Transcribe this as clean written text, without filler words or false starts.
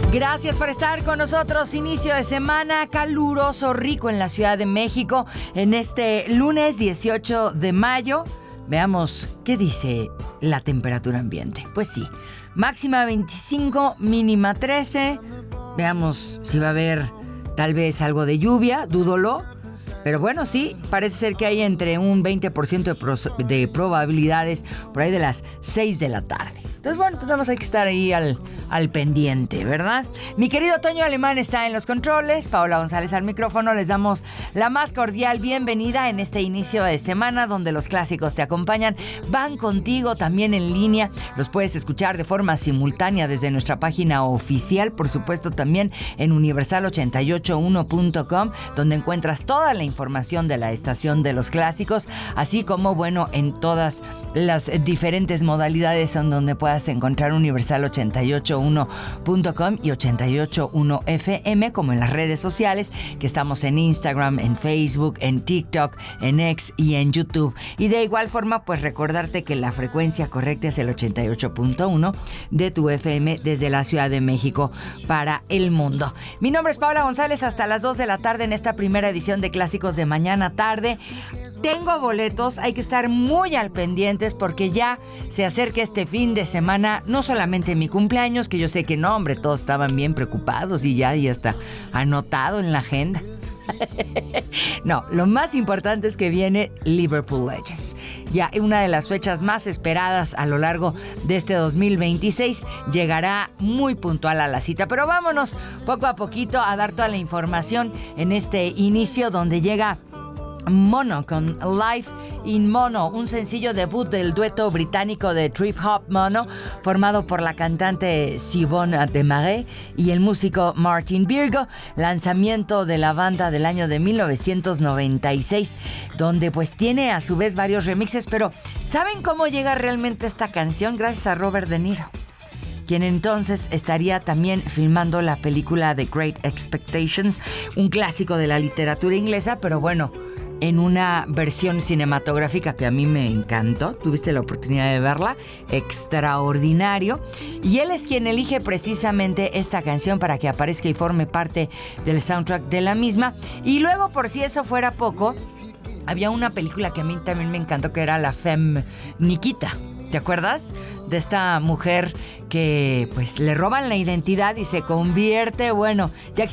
Gracias por estar con nosotros. Inicio de semana caluroso, rico en la Ciudad de México en este lunes 18 de mayo. Veamos qué dice la temperatura ambiente. Pues sí, máxima 25, mínima 13. Veamos si va a haber tal vez algo de lluvia, dúdolo. Pero bueno, sí, parece ser que hay entre un 20% de probabilidades por ahí de las 6 de la tarde. Entonces, bueno, pues vamos a estar ahí al pendiente, ¿verdad? Mi querido Toño Alemán está en los controles, Paola González al micrófono. Les damos la más cordial bienvenida en este inicio de semana donde los clásicos te acompañan, van contigo también en línea. Los puedes escuchar de forma simultánea desde nuestra página oficial, por supuesto también en universal881.com, donde encuentras toda la información de la estación de los clásicos, así como, bueno, en todas las diferentes modalidades en donde puedas encontrar universal881.com y 881 FM, como en las redes sociales, que estamos en Instagram, en Facebook, en TikTok, en X y en YouTube. Y de igual forma, pues recordarte que la frecuencia correcta es el 88.1 de tu FM desde la Ciudad de México para el mundo. Mi nombre es Paola González, hasta las 2 de la tarde en esta primera edición de Clásicos de Mañana Tarde. Tengo boletos, hay que estar muy al pendientes porque ya se acerca este fin de semana, no solamente mi cumpleaños, que yo sé que no, hombre, todos estaban bien preocupados y ya está anotado en la agenda. No, lo más importante es que viene Liverpool Legends. Ya una de las fechas más esperadas a lo largo de este 2026 llegará muy puntual a la cita. Pero vámonos poco a poquito a dar toda la información en este inicio donde llega Mono con Life in Mono, un sencillo debut del dueto británico de trip hop Mono, formado por la cantante Siobhan Desmarais y el músico Martin Virgo, lanzamiento de la banda del año de 1996, donde pues tiene a su vez varios remixes. Pero ¿saben cómo llega realmente esta canción? Gracias a Robert De Niro, quien entonces estaría también filmando la película The Great Expectations, un clásico de la literatura inglesa, pero bueno, en una versión cinematográfica que a mí me encantó. Tuviste la oportunidad de verla, extraordinario. Y él es quien elige precisamente esta canción para que aparezca y forme parte del soundtrack de la misma. Y luego, por si eso fuera poco, había una película que a mí también me encantó, que era La Femme Nikita. ¿Te acuerdas? De esta mujer que pues le roban la identidad y se convierte, bueno, ya